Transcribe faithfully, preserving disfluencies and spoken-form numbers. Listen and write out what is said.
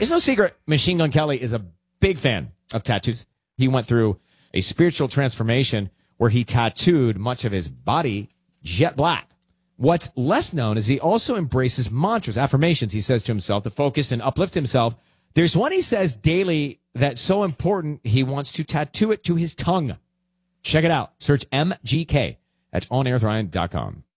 It's no secret, Machine Gun Kelly is a big fan of tattoos. He went through a spiritual transformation where he tattooed much of his body jet black. What's less known is he also embraces mantras, affirmations, he says to himself, to focus and uplift himself. There's one he says daily that's so important, he wants to tattoo it to his tongue. Check it out. Search M G K at on air with ryan dot com.